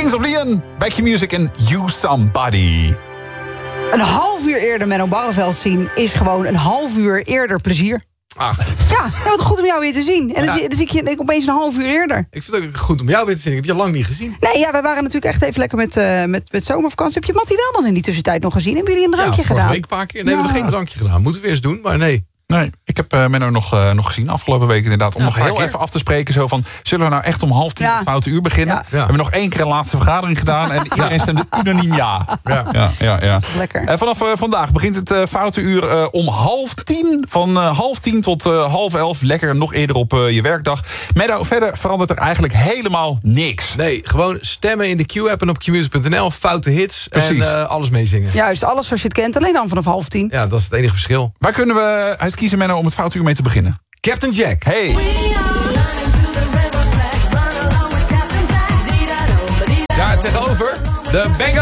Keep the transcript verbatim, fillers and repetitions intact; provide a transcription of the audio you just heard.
Kings of Leon, Back Your Music en You Somebody. Een half uur eerder Menno Barreveld zien is gewoon een half uur eerder plezier. Ach. Ja, wat goed om jou weer te zien. En dan, Ja. zie, dan zie ik je opeens een half uur eerder. Ik vind het ook goed om jou weer te zien. Ik heb je lang niet gezien. Nee, ja, wij waren natuurlijk echt even lekker met, uh, met, met zomervakantie. Heb je Mattie wel dan in die tussentijd nog gezien? Hebben jullie een drankje ja, vorige gedaan? week een paar keer. Nee, Ja. we hebben geen drankje gedaan. Moeten we weer eens doen, maar nee. Nee, ik heb uh, Menno nog, uh, nog gezien afgelopen week inderdaad. Om Ja, nog een paar heel keer. even af te spreken. Zo van, zullen we nou echt om half tien Ja. het foute uur beginnen? Ja. We hebben nog één keer een laatste vergadering gedaan. En iedereen stemde unaniem ja. Ja. Ja, ja, ja. Lekker. En vanaf uh, vandaag begint het uh, foute uur uh, om half tien. Van uh, half tien tot uh, half elf. Lekker nog eerder op uh, je werkdag. Menno, verder verandert er eigenlijk helemaal niks. Nee, gewoon stemmen in de Q-app en op qmusic punt n l. Foute hits Precies. en uh, alles meezingen. Juist, alles zoals je het kent. Alleen dan vanaf half tien. Ja, dat is het enige verschil. Waar kunnen we uit kiezen, Menno, om het foute uur mee te beginnen? Captain Jack. Hey. Daar tegenover de Bang